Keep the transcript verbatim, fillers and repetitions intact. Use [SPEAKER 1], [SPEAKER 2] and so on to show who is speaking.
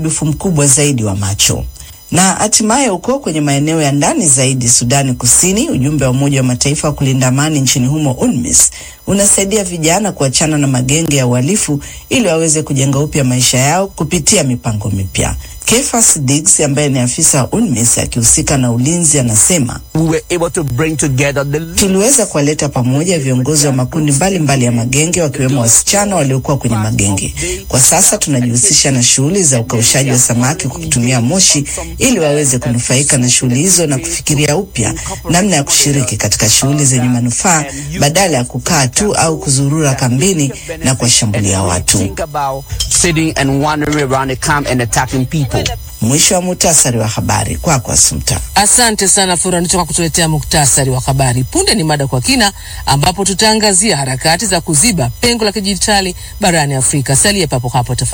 [SPEAKER 1] uharibifu mkubwa zaidi wa macho. Na hatimaye uko kwenye maeneo ya ndani zaidi Sudani Kusini, ujumbe wa Umoja wa Mataifa wa kulinda amani nchini humo UNMISS unasaidia vijana kuachana na magenge ya uhalifu ili waweze kujenga upya maisha yao kupitia mipango mipya. Kefas Diggs ambaye ni afisa wa UNMISS akihusika na ulinzi anasema,
[SPEAKER 2] we were able to bring together the
[SPEAKER 1] tuliweza kuwaleta pamoja viongozi wa makundi mbalimbali mbali ya magenge wakiwemo wasichana waliokuwa kwenye magenge. Kwa sasa tunajihusisha na shughuli za ukaushaji wa samaki kwa kutumia moshi ili waweze kunufaika na shughuli hizo na kufikiria upya namna ya kushiriki katika shughuli zenye manufaa badala ya kukaa tu au kuzurura kambini na kuwashambulia watu.
[SPEAKER 2] Sitting and wandering around the camp and attacking people.
[SPEAKER 1] Mwisho wa muhtasari wa habari kwa kwa Assumpta.
[SPEAKER 3] Asante sana Flora kwa kutuletea muhtasari wa habari. Punde ni mada kwa kina ambapo tutaangazia harakati za kuziba pengo la kidijitali barani Afrika. Salia papo hapo tafadhali.